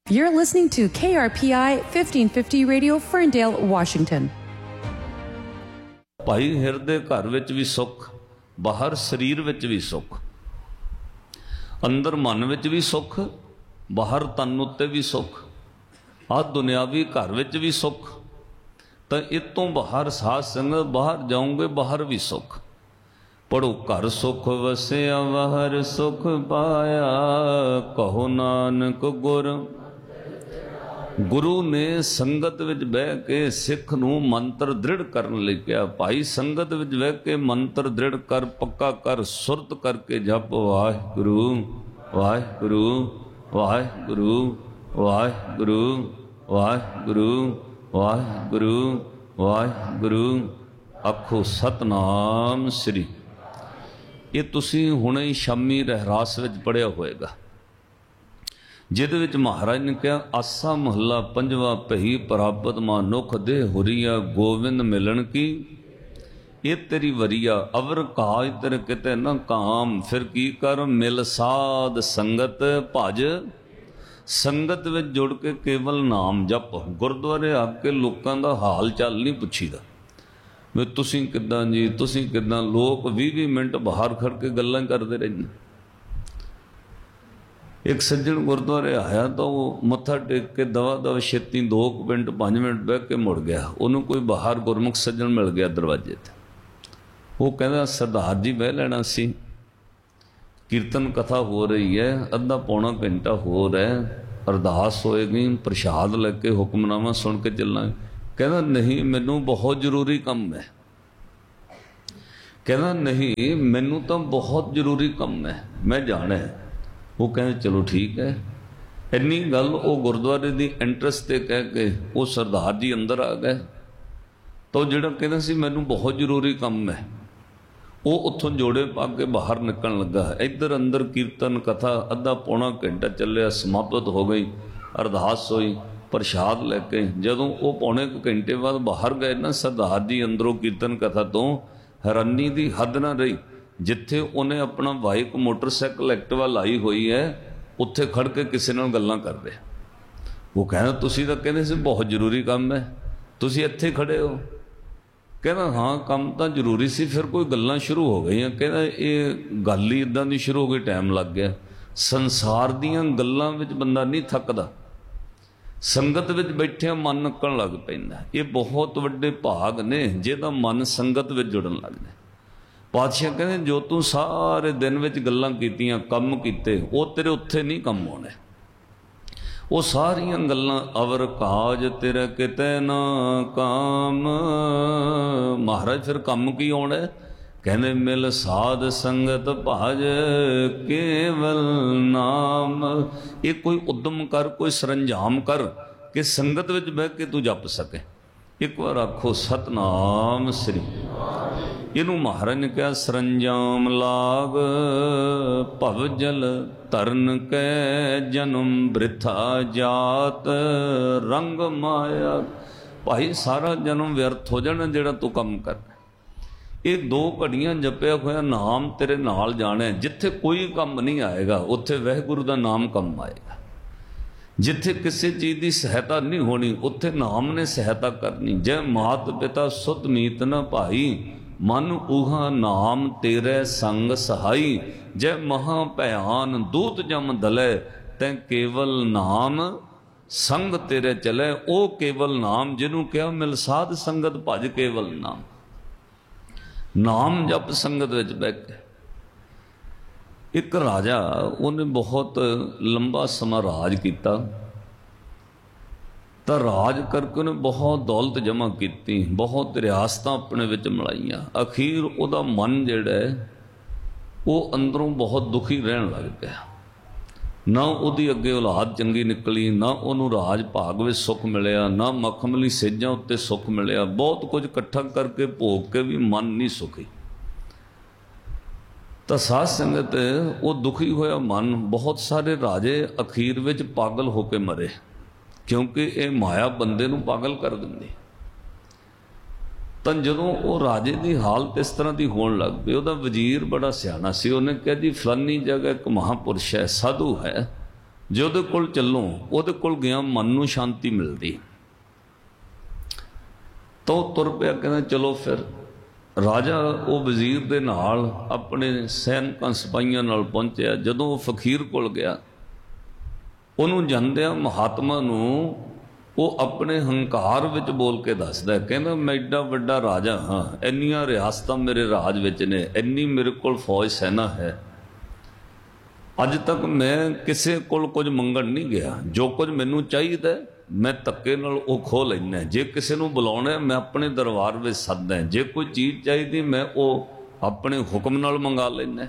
You're listening to KRPI 1550 Radio, Ferndale, Washington. ਭਾਈ ਹਿਰਦੇ ਘਰ ਵਿੱਚ ਵੀ ਸੁੱਖ, ਬਾਹਰ ਸਰੀਰ ਵਿੱਚ ਵੀ ਸੁੱਖ, ਅੰਦਰ ਮਨ ਵਿੱਚ ਵੀ ਸੁੱਖ, ਬਾਹਰ ਤਨ ਉੱਤੇ ਵੀ ਸੁੱਖ, ਆਹ ਦੁਨਿਆਵੀ ਘਰ ਵਿੱਚ ਵੀ ਸੁੱਖ। ਤਾਂ ਇਹ ਤੋਂ ਬਾਹਰ ਸਾਧ ਸੰਗਤ ਬਾਹਰ ਜਾਓਗੇ, ਬਾਹਰ ਵੀ ਸੁੱਖ। ਪੜੋ ਘਰ ਸੁਖ ਵਸਿਆ ਬਾਹਰ ਸੁਖ ਪਾਇਆ, ਕਹੋ ਨਾਨਕ ਗੁਰ। ਗੁਰੂ ਨੇ ਸੰਗਤ ਵਿੱਚ ਬਹਿ ਕੇ ਸਿੱਖ ਨੂੰ ਮੰਤਰ ਦ੍ਰਿੜ ਕਰਨ ਲਈ ਕਿਹਾ, ਭਾਈ ਸੰਗਤ ਵਿੱਚ ਬਹਿ ਕੇ ਮੰਤਰ ਦ੍ਰਿੜ ਕਰ, ਪੱਕਾ ਕਰ, ਸੁਰਤ ਕਰਕੇ ਜਪ ਵਾਹਿਗੁਰੂ ਵਾਹਿਗੁਰੂ ਵਾਹਿਗੁਰੂ ਵਾਹਿਗੁਰੂ ਵਾਹਿਗੁਰੂ ਵਾਹਿਗੁਰੂ ਵਾਹਿਗੁਰੂ, ਆਖੋ ਸਤਨਾਮ ਸ੍ਰੀ। ਇਹ ਤੁਸੀਂ ਹੁਣੇ ਸ਼ਾਮੀ ਰਹਿਰਾਸ ਵਿੱਚ ਪੜ੍ਹਿਆ ਹੋਏਗਾ, ਜਿਹਦੇ ਵਿੱਚ ਮਹਾਰਾਜ ਨੇ ਕਿਹਾ, ਆਸਾ ਮਹੱਲਾ ਪੰਜਵਾ, ਭਈ ਪ੍ਰਾਪਤ ਮਾਨੁਖ ਦੇ ਹੁਰੀਆ, ਗੋਵਿੰਦ ਮਿਲਣ ਕੀ ਇਹ ਤੇਰੀ ਵਰੀਆ, ਅਵਰ ਕਾਜ ਤੇਰੇ ਕਿਤੇ ਨਾ ਕਾਮ। ਫਿਰ ਕੀ ਕਰ, ਮਿਲ ਸਾਧ ਸੰਗਤ ਭਜ। ਸੰਗਤ ਵਿੱਚ ਜੁੜ ਕੇ ਕੇਵਲ ਨਾਮ ਜਪ। ਗੁਰਦੁਆਰੇ ਆ ਕੇ ਲੋਕਾਂ ਦਾ ਹਾਲ ਚਾਲ ਨਹੀਂ ਪੁੱਛੀਦਾ, ਵੀ ਤੁਸੀਂ ਕਿੱਦਾਂ ਜੀ, ਤੁਸੀਂ ਕਿੱਦਾਂ। ਲੋਕ 20-20 ਮਿੰਟ ਬਾਹਰ ਖੜ ਕੇ ਗੱਲਾਂ ਕਰਦੇ ਰਹਿੰਦੇ। ਇੱਕ ਸੱਜਣ ਗੁਰਦੁਆਰੇ ਆਇਆ ਤਾਂ ਉਹ ਮੱਥਾ ਟੇਕ ਕੇ ਦਵਾ ਦਵਾ ਛੇਤੀ 2 ਮਿੰਟ 5 ਮਿੰਟ ਬਹਿ ਕੇ ਮੁੜ ਗਿਆ। ਉਹਨੂੰ ਕੋਈ ਬਾਹਰ ਗੁਰਮੁਖ ਸੱਜਣ ਮਿਲ ਗਿਆ ਦਰਵਾਜ਼ੇ 'ਤੇ। ਉਹ ਕਹਿੰਦਾ, ਸਰਦਾਰ ਜੀ ਬਹਿ ਲੈਣਾ ਸੀ, ਕੀਰਤਨ ਕਥਾ ਹੋ ਰਹੀ ਹੈ, ਅੱਧਾ ਪੌਣਾ ਘੰਟਾ ਹੋਰ ਹੈ, ਅਰਦਾਸ ਹੋਏਗੀ, ਪ੍ਰਸ਼ਾਦ ਲੈ ਕੇ ਹੁਕਮਨਾਮਾ ਸੁਣ ਕੇ ਚੱਲਾਂਗੇ। ਕਹਿੰਦਾ ਨਹੀਂ, ਮੈਨੂੰ ਬਹੁਤ ਜ਼ਰੂਰੀ ਕੰਮ ਹੈ। ਕਹਿੰਦਾ ਨਹੀਂ, ਮੈਨੂੰ ਤਾਂ ਬਹੁਤ ਜ਼ਰੂਰੀ ਕੰਮ ਹੈ, ਮੈਂ ਜਾਣਾ ਹੈ। ਉਹ ਕਹਿੰਦੇ ਚਲੋ ਠੀਕ ਹੈ। ਇੰਨੀ ਗੱਲ ਉਹ ਗੁਰਦੁਆਰੇ ਦੀ ਐਂਟਰੈਂਸ 'ਤੇ ਕਹਿ ਕੇ ਉਹ ਸਰਦਾਰ ਜੀ ਅੰਦਰ ਆ ਗਏ। ਤਾਂ ਉਹ ਜਿਹੜਾ ਕਹਿੰਦਾ ਸੀ ਮੈਨੂੰ ਬਹੁਤ ਜ਼ਰੂਰੀ ਕੰਮ ਹੈ, ਉਹ ਉੱਥੋਂ ਜੋੜੇ ਪਾ ਕੇ ਬਾਹਰ ਨਿਕਲਣ ਲੱਗਾ। ਇੱਧਰ ਅੰਦਰ ਕੀਰਤਨ ਕਥਾ ਅੱਧਾ ਪੌਣਾ ਘੰਟਾ ਚੱਲਿਆ, ਸਮਾਪਤ ਹੋ ਗਈ, ਅਰਦਾਸ ਹੋਈ, ਪ੍ਰਸ਼ਾਦ ਲੈ ਕੇ ਜਦੋਂ ਉਹ ਪੌਣੇ ਕੁ ਘੰਟੇ ਬਾਅਦ ਬਾਹਰ ਗਏ ਨਾ, ਸਰਦਾਰ ਜੀ ਅੰਦਰੋਂ ਕੀਰਤਨ ਕਥਾ ਤੋਂ ਹੈਰਾਨੀ ਦੀ ਹੱਦ ਨਾ ਰਹੀ। ਜਿੱਥੇ ਉਹਨੇ ਆਪਣਾ ਬਾਈਕ ਮੋਟਰਸਾਈਕਲ ਐਕਟਿਵਾ ਲਾਈ ਹੋਈ ਹੈ, ਉੱਥੇ ਖੜ ਕੇ ਕਿਸੇ ਨਾਲ ਗੱਲਾਂ ਕਰ ਰਿਹਾ। ਉਹ ਕਹਿੰਦਾ, ਤੁਸੀਂ ਤਾਂ ਕਹਿੰਦੇ ਸੀ ਬਹੁਤ ਜ਼ਰੂਰੀ ਕੰਮ ਹੈ, ਤੁਸੀਂ ਇੱਥੇ ਖੜੇ ਹੋ। ਕਹਿੰਦਾ ਹਾਂ, ਕੰਮ ਤਾਂ ਜ਼ਰੂਰੀ ਸੀ, ਫਿਰ ਕੋਈ ਗੱਲਾਂ ਸ਼ੁਰੂ ਹੋ ਗਈਆਂ। ਕਹਿੰਦਾ ਇਹ ਗੱਲ ਹੀ ਇੱਦਾਂ ਦੀ ਸ਼ੁਰੂ ਹੋ ਗਈ, ਟਾਈਮ ਲੱਗ ਗਿਆ। ਸੰਸਾਰ ਦੀਆਂ ਗੱਲਾਂ ਵਿੱਚ ਬੰਦਾ ਨਹੀਂ ਥੱਕਦਾ, ਸੰਗਤ ਵਿੱਚ ਬੈਠਿਆਂ ਮਨ ਨਿਕਲਣ ਲੱਗ ਪੈਂਦਾ। ਇਹ ਬਹੁਤ ਵੱਡੇ ਭਾਗ ਨੇ ਜਿਹਦਾ ਮਨ ਸੰਗਤ ਵਿੱਚ ਜੁੜਨ ਲੱਗਦਾ। ਪਾਤਸ਼ਾਹ ਕਹਿੰਦੇ, ਜੋ ਤੂੰ ਸਾਰੇ ਦਿਨ ਵਿੱਚ ਗੱਲਾਂ ਕੀਤੀਆਂ, ਕੰਮ ਕੀਤੇ, ਉਹ ਤੇਰੇ ਉੱਥੇ ਨਹੀਂ ਕੰਮ ਆਉਣੇ। ਉਹ ਸਾਰੀਆਂ ਗੱਲਾਂ ਅਵਰ ਕਾਜ ਤੇਰਾ ਕਿਤੇ ਨਾ ਕਾਮ। ਮਹਾਰਾਜ ਫਿਰ ਕੰਮ ਕੀ ਆਉਣਾ? ਕਹਿੰਦੇ ਮਿਲ ਸਾਧ ਸੰਗਤ ਭਜ ਕੇਵਲ ਨਾਮ। ਇਹ ਕੋਈ ਉਦਮ ਕਰ, ਕੋਈ ਸਰੰਜਾਮ ਕਰ ਕਿ ਸੰਗਤ ਵਿੱਚ ਬਹਿ ਕੇ ਤੂੰ ਜਪ ਸਕੇ। ਇੱਕ ਵਾਰ ਆਖੋ ਸਤਨਾਮ ਸ੍ਰੀ। ਇਹਨੂੰ ਮਹਾਰਾਜ ਨੇ ਕਿਹਾ, ਸਰੰਜਾਮ ਲਾਗ ਭਵ ਜਲ ਤਰਨ ਕੈ, ਜਨਮ ਬ੍ਰਿਥਾ ਜਾਤ ਰੰਗ ਮਾਇਆ। ਭਾਈ ਸਾਰਾ ਜਨਮ ਵਿਅਰਥ ਹੋ ਜਾਣਾ ਜਿਹੜਾ ਤੂੰ ਕੰਮ ਕਰਨਾ। ਇਹ 2 ਘੜੀਆਂ ਜਪਿਆ ਹੋਇਆ ਨਾਮ ਤੇਰੇ ਨਾਲ ਜਾਣਾ। ਜਿੱਥੇ ਕੋਈ ਕੰਮ ਨਹੀਂ ਆਏਗਾ, ਉੱਥੇ ਵਾਹਿਗੁਰੂ ਦਾ ਨਾਮ ਕੰਮ ਆਏਗਾ। ਜਿੱਥੇ ਕਿਸੇ ਚੀਜ਼ ਦੀ ਸਹਾਇਤਾ ਨਹੀਂ ਹੋਣੀ, ਉੱਥੇ ਨਾਮ ਨੇ ਸਹਾਇਤਾ ਕਰਨੀ। ਜੈ ਮਾਤ ਪਿਤਾ ਸੁਤ ਮੀਤ ਨ ਭਾਈ, ਮਨ ਉਹਾ ਨਾਮ ਤੇਰੇ ਸੰਗ ਸਹਾਈ। ਜੈ ਮਹਾ ਭਿਆਨ ਦੂਤ ਜਮ ਦਲੇ, ਤੈਂ ਕੇਵਲ ਨਾਮ ਸੰਗ ਤੇਰੇ ਚਲੇ। ਉਹ ਕੇਵਲ ਨਾਮ ਜਿਹਨੂੰ ਕਿਹਾ ਮਿਲ ਸਾਧ ਸੰਗਤ ਭਜ ਕੇਵਲ ਨਾਮ। ਨਾਮ ਜਪ ਸੰਗਤ ਵਿੱਚ ਬਹਿ ਕੇ। ਇੱਕ ਰਾਜਾ, ਉਹਨੇ ਬਹੁਤ ਲੰਬਾ ਸਮਾਂ ਰਾਜ ਕੀਤਾ, ਤਾਂ ਰਾਜ ਕਰਕੇ ਉਹਨੇ ਬਹੁਤ ਦੌਲਤ ਜਮ੍ਹਾਂ ਕੀਤੀ, ਬਹੁਤ ਰਿਆਸਤਾਂ ਆਪਣੇ ਵਿੱਚ ਮਿਲਾਈਆਂ। ਅਖੀਰ ਉਹਦਾ ਮਨ ਜਿਹੜਾ ਹੈ ਉਹ ਅੰਦਰੋਂ ਬਹੁਤ ਦੁਖੀ ਰਹਿਣ ਲੱਗ ਪਿਆ। ਨਾ ਉਹਦੀ ਅੱਗੇ ਔਲਾਦ ਚੰਗੀ ਨਿਕਲੀ, ਨਾ ਉਹਨੂੰ ਰਾਜ ਭਾਗ ਵਿੱਚ ਸੁੱਖ ਮਿਲਿਆ, ਨਾ ਮਖਮਲੀ ਸੇਜਾਂ ਉੱਤੇ ਸੁੱਖ ਮਿਲਿਆ। ਬਹੁਤ ਕੁਝ ਇਕੱਠਾ ਕਰਕੇ ਭੋਗ ਕੇ ਵੀ ਮਨ ਨਹੀਂ ਸੁਖੀ। ਤਾਂ ਸਾਧ ਸੰਗਤ, ਉਹ ਦੁਖੀ ਹੋਇਆ ਮਨ, ਬਹੁਤ ਸਾਰੇ ਰਾਜੇ ਅਖੀਰ ਵਿੱਚ ਪਾਗਲ ਹੋ ਕੇ ਮਰੇ, ਕਿਉਂਕਿ ਇਹ ਮਾਇਆ ਬੰਦੇ ਨੂੰ ਪਾਗਲ ਕਰ ਦਿੰਦੀ। ਤਾਂ ਜਦੋਂ ਉਹ ਰਾਜੇ ਦੀ ਹਾਲਤ ਇਸ ਤਰ੍ਹਾਂ ਦੀ ਹੋਣ ਲੱਗ ਪਈ, ਉਹਦਾ ਵਜ਼ੀਰ ਬੜਾ ਸਿਆਣਾ ਸੀ। ਉਹਨੇ ਕਿਹਾ, ਜੀ ਫਲਾਨੀ ਜਗ੍ਹਾ ਇੱਕ ਮਹਾਂਪੁਰਸ਼ ਹੈ, ਸਾਧੂ ਹੈ, जे उहदे कोल चलो, उहदे कोल गया मन नूं शांति मिलती। तो तुर पिया, कहना चलो फिर। राजा वो वजीर दे नाल अपने सैनकां सिपाहियां नाल पहुंचया। जदों वो फकीर कोल गया, उहनूं जांदियां महात्मा नूं वो अपने हंकार विच बोल के दसदा, कहना मैं एडा वड्डा राजा हाँ, इन्नियां रियासतां मेरे राज विच ने, इन्नी मेरे कोल फौज सेना है, अज तक मैं किसी कोल कुछ मंगण नहीं गया। जो कुछ मैनू चाहिए मैं धक्के नाल वो खो लैना। जे किसी नूं बुलाउणा मैं अपने दरबार विच सददा, जे कोई चीज़ चाहिए मैं वो अपने हुक्म नाल मंगा लैना।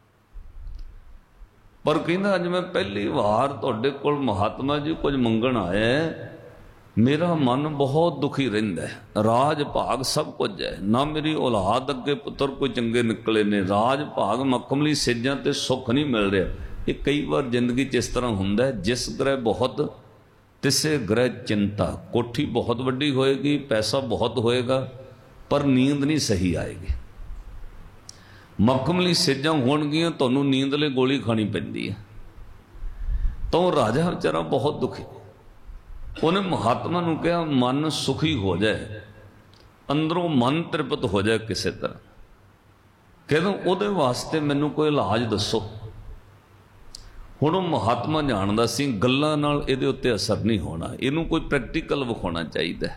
पर कहंदा अज मैं पहली वार तुहाडे कोल महात्मा जी कुछ मंगण आया, मेरा मन बहुत दुखी रहिंदा है। राज भाग सब कुछ है, ना मेरी औलाद अगे पुत्र कोई चंगे निकले ने, राज भाग मखमली सेजां ते सुख नहीं मिल रहा। ये कई बार जिंदगी च इस तरह हुंदा है, जिस ग्रह बहुत तिसे ग्रह चिंता। कोठी बहुत वड्डी होएगी, पैसा बहुत होएगा, पर नींद नहीं सही आएगी। मखमली सेजां होणगियां, तुहानूं नींद लई गोली खानी पैंदी है। तो राजा बेचारा बहुत दुखी, उन्हें महात्मा नूं कहा मन सुखी हो जाए, अंदरों मन तृप्त हो जाए किसी तरह, कहदो उहदे वास्ते मैनूं कोई इलाज दसो। हुण महात्मा जानदा सी गल्लां नाल इहदे उत्ते असर नहीं होना, इहनूं कोई प्रैक्टिकल विखाउणा चाहिदा।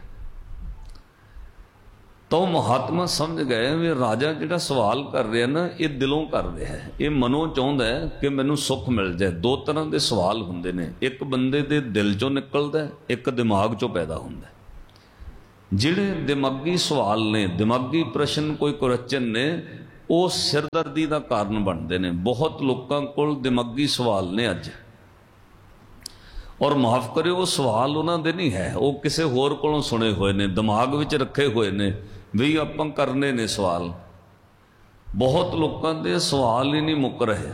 तो महात्मा समझ गए भी राजा जिहड़ा सवाल कर रहा ना, ये दिलों कर रहा है, ये मनों चाहुंदा है कि मैनूं सुख मिल जाए। दो तरह के सवाल हुंदे ने, एक बंदे दे दिल चों निकलदा है, एक दिमाग चों पैदा हुंदा है। जिहड़े दिमागी सवाल ने, दिमागी प्रश्न कोई क्वेश्चन ने, वो सिरदर्दी का कारण बनते हैं। बहुत लोगों कोल दिमागी सवाल ने अज, और माफ करियो वो सवाल उन्होंने नहीं है, वो किसी होर कोलों सुने हुए ने, दिमाग विच रखे हुए ने भी आपां करने ने सवाल। बहुत लोगों के सवाल ही नहीं मुक रहे।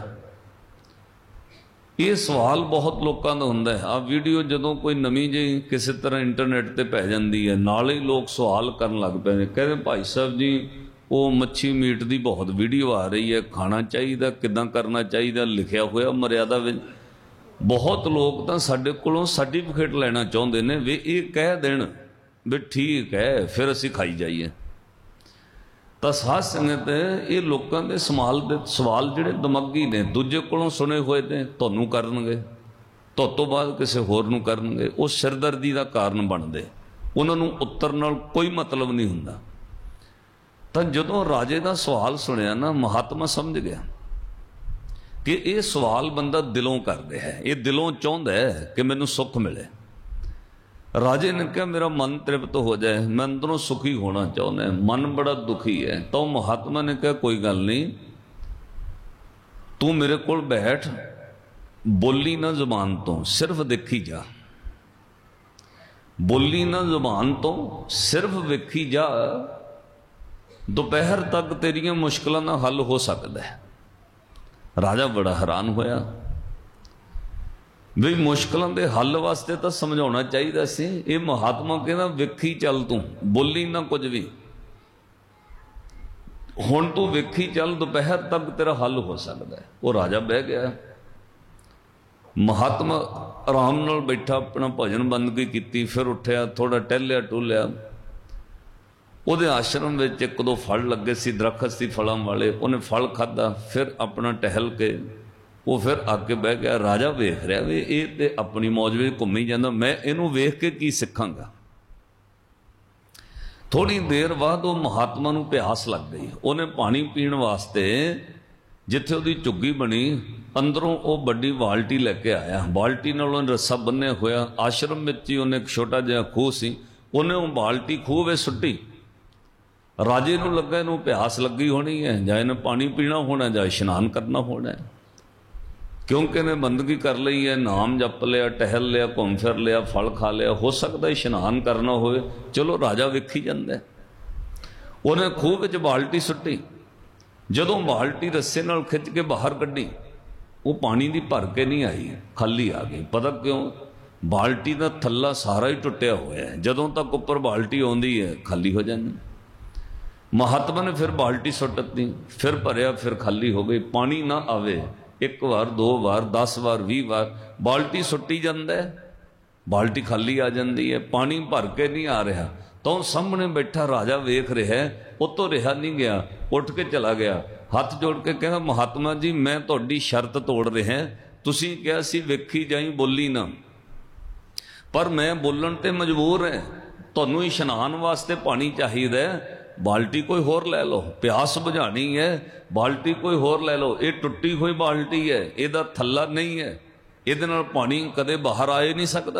ये सवाल बहुत लोगों का हुंदा है। आ वीडियो जदों कोई नवीं जी किसी तरह इंटरनेट पर पै जाती है, नाल ही लोग सवाल करन लग पे ने, कहते भाई साहब जी वो मच्छी मीट की बहुत वीडियो आ रही है, खाना चाहिए, किदां करना चाहिए, लिखिया हुआ मर्यादा विच। बहुत लोग तो साडे कोलों सर्टिफिकेट लेना चाहते हैं भी ये कह देन भी ठीक है, फिर असीं खाई जाइए। तो साध संगत ये लोगों के सवाल जिहड़े दिमागी ने, दूजे कोलों सुने हुए ने, तुहानूं करनगे, तो बाद किसी होर नूं करनगे, वो सिरदर्दी का कारण बनदे, उन्होंने उत्तर नाल कोई मतलब नहीं हुंदा। तो जदों राजे का सवाल सुनिया ना, महात्मा समझ गया कि ये सवाल बंदा दिलों कर रहा है, ये दिलों चाहता है कि मैनूं सुख मिले। राजे ने कहा मेरा मन तृप्त हो जाए, मैं अंदरों सुखी होना चाहता, मन बड़ा दुखी है। तो महात्मा ने कहा कोई गल नहीं, तू मेरे कोल बैठ, बोली ना जुबान तो, सिर्फ देखी जा, बोली ना जुबान तो, सिर्फ वेखी जा, दोपहर तक तेरियां मुश्किलों का हल हो सकता है। राजा बड़ा हैरान होया भी मुश्किलों के हल वास्ते तो समझाना चाहिए सी, ये महात्मा कहना वेखी चल, तू बोली ना कुछ भी, हुण तू वेखी चल, दोपहर तक तेरा हल हो सकता है। वो राजा बह गया। महात्मा आराम नाल बैठा, अपना भजन बंदगी की, फिर उठया, थोड़ा टहलिया टूलिया। उहदे आश्रम में एक दो फल लगे सी, दरखत सी फलों वाले, उन्हें फल खाधा, फिर अपना टहल के वो फिर आके बह गया। राजा वेख रहा भी ये तो अपनी मौज में घूमी जाता, मैं इनू वेख के की सिखांगा। थोड़ी देर बाद वो महात्मा नूं प्यास लग गई, उन्हें पानी पीण वास्ते जिथे उहदी झुग्गी बनी अंदरों वो बड़ी बाल्टी लैके आया। बाल्टी नाल उन्हें रस्सा बन्निया होया, आश्रम में ही उन्हें एक छोटा जिहा खूह सी, उन्हें वो बाल्टी खूह में सुट्टी। राजे नूं लगा इनू प्यास लगी होनी है, जां इन्हें पानी पीना होना, जां इशनान करना होना है, क्योंकि इन्हें बंदगी कर ली है, नाम जप लिया, टहल लिया, घूम फिर लिया, फल खा लिया, हो सकता इशनान करना होवे। चलो राजा वेखी जांदा, उन्हें खूह विच बाल्टी सुट्टी। जदों बाल्टी रस्से नाल खिंच के बाहर कड्डी, वो पानी दी भर के नहीं आई, खाली आ गई। पता क्यों? बाल्टी का थल्ला सारा ही टुटिया हुआ है, जदों तक उपर बाल्टी आउंदी है खाली हो जाती। महात्मा ने फिर बाल्टी सुट दी, फिर भरिया, फिर खाली हो गई। पानी ना आवे एक बार 2 बार 10 बार 20 बार बाल्टी सुट्टी जाता है, बाल्टी खाली आ जाती है, पानी भर के नहीं आ रहा, तो सामने बैठा राजा वेख रहा है, उतों रहा नहीं गया, उठ के चला गया, हथ जोड़ के कहा महात्मा जी मैं तुहाडी शर्त तोड़ रहा, तुसीं कहा सी वेखी जाई बोली ना, पर मैं बोलन ते मजबूर है, तुहानूं इशनान वास्ते पानी चाहिए, बाल्टी कोई होर लै लो, प्यास बुझानी है बाल्टी कोई होर लै लो, ये टुट्टी हुई बाल्टी है, इहदा थल्ला नहीं है, इहदे नाल पानी कदे बाहर आ नहीं सकता।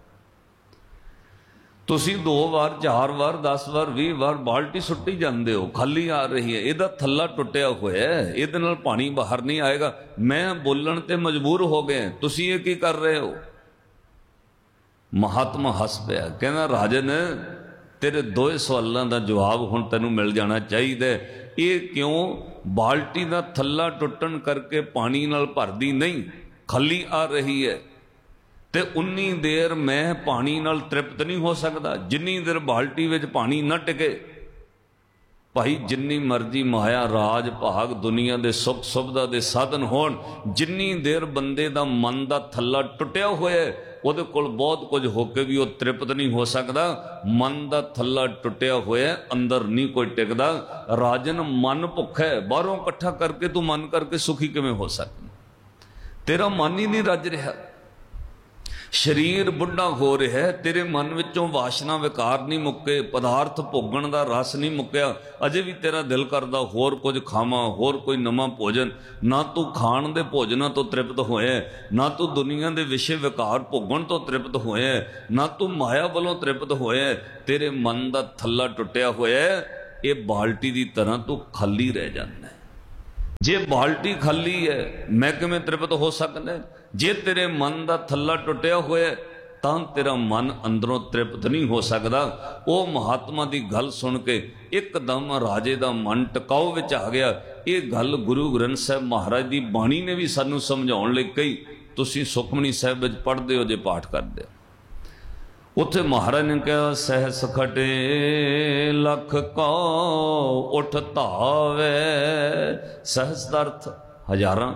तुसी 2 बार 4 बार 10 बार 20 बार बाल्टी सुट्टी जाते हो, खाली आ रही है, इहदा थल्ला टुटिया हुआ है, इहदे नाल पानी बाहर नहीं आएगा, मैं बोलन ते मजबूर हो गए, तुसी ये की कर रहे हो। महात्मा हस पिया, कहना राजन तेरे 2 सवालों का जवाब हुण तैनूं मिल जाना चाहिए। ये क्यों बाल्टी का थल्ला टुटन करके पानी नाल भरदी नहीं, खाली आ रही है, ते उन्नी देर मैं पानी नाल तृप्त नहीं हो सकता जिन्नी देर बाल्टी विच पानी न टिके। भाई जिन्नी मर्जी माया राज भाग दुनिया के सुख सुविधा के साधन होण, जिन्नी देर बंदे का मन का थल्ला टुटिया होया है, ਉਹਦੇ ਕੋਲ बहुत कुछ होके भी वो तृप्त नहीं हो सकता। मन का थल्ला टुटिया होया, अंदर नहीं कोई टिकदा। राजन मन भुख है, बाहरों इकट्ठा करके तू मन करके सुखी किवें हो सकदा? तेरा मन ही नहीं रज रहा, शरीर बुढ़ा हो रहा है, तेरे मन विचों वासना विकार नहीं मुक्के, पदार्थ भोगण का रस नहीं मुक्या, अजे भी तेरा दिल करदा होर कुछ खावां, होर कोई नवां भोजन। ना तू खाण दे भोजनां तो तृप्त होया, ना तू दुनिया के विषय विकार भोगण तो तृप्त होया, ना तू माया वालों तृप्त होया, तेरे मन का थल्ला टुटिया होया, ये बाल्टी की तरह तू खाली रह जाता है। जे बाल्टी खाली है मैं किवें तृप्त हो सकदा? जे तेरे मन का थल्ला टुटिया होया तां तेरा मन अंदरों तृप्त नहीं हो सकता। वो महात्मा की गल सुन के एकदम राजे का मन टिकाऊ विच आ गया। ये गल गुरु ग्रंथ साहब महाराज की बाणी ने भी सानू समझाउण लई कही। तुसीं सुखमनी साहिब विच पढ़दे हो जे पाठ करदे हो, उत्थे महाराज ने कहा सहस खटे लख को उठ धावे। सहस का अर्थ हजारां,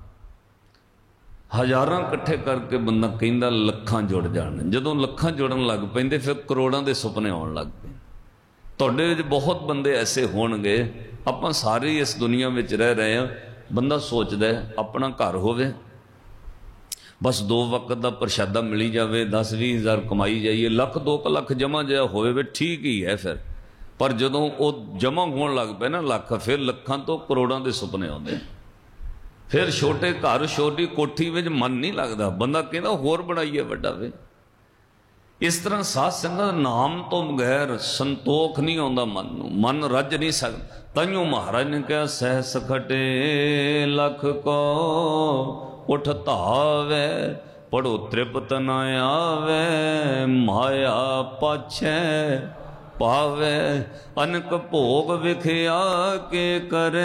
हजारां इकट्ठे करके बंदा कहंदा लखां जुड़ जाण। जदों लखां जुड़न लग पैंदे फिर करोड़ां दे सुपने आउण लग पे। तुहाडे विच बहुत बंदे ऐसे होणगे, आपां सारे इस दुनिया विच रह रहे हैं। बंदा सोचदा है अपना घर होवे, बस 2 वक्त का प्रशादा मिली जाए, 10-20 हज़ार कमाई जाइए, लख 2 लाख जमा जहा होवे ठीक ही है। फिर पर जदों वो जमा होने लग पे ना लख, फिर लखां तो करोड़ां के सुपने आउंदे। फिर छोटे घर छोटी कोठी में मन नहीं लगता, बंदा कहता होर बनाइए वड्डा वे। इस तरह साध संगत नाम तो बगैर संतोख नहीं आता मन नूं, मन रज नहीं सकता। ताइयों महाराज ने कहा सहस खटे लख को उठ धावे, पढ़ो तृप्त न आवे, माया पाछे पावे। अनक भोग विखिया के करे,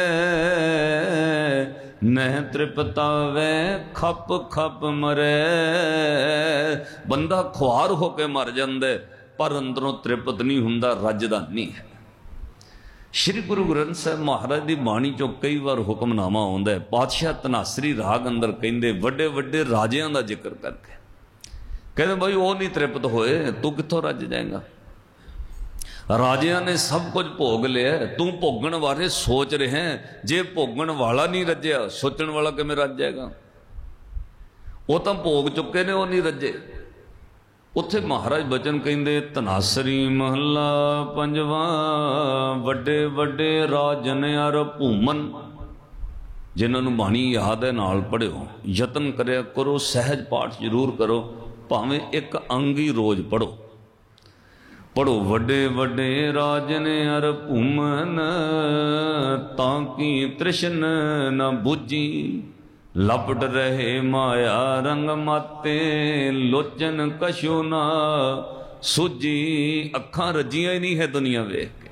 नह तृप्तावे खप खप मरे। बंदा खुआर होके मर जांदे पर अंदरों तृप्त नहीं हुंदा, रजदा नहीं है। श्री गुरु ग्रंथ साहब महाराज की बाणी चो कई बार हुक्मनामा आउंदा है। पातशाह धनासरी राग अंदर कहंदे वड्डे वड्डे राजियां दा जिक्र करके कहते भाई वो नहीं तृप्त होए, तू कित्थों रज जाएगा? राजियां ने सब कुछ भोग लिया, तू भोगण बारे सोच रहे हैं। जे भोगण वाला नहीं रज्या, सोचण वाला किवें रज जाएगा? वो तो भोग चुके ने, वो नहीं रजे। उत्थे महाराज बचन कहंदे धनासरी महला पंजवा, वड्डे वड्डे राजन अर भूमन। जिन्होंने बाणी याद है नाल पढ़ियो, यतन करया करो, सहज पाठ जरूर करो, भावें एक अंग ही रोज पढ़ो। पढ़ो वड्डे वड्डे राजन अर भूमन, ताकि तृष्ण न बुझी। लपट रहे माया रंग माते, लोचन कशु ना सूझी। अखां रजियां ही नहीं है दुनिया वेख के।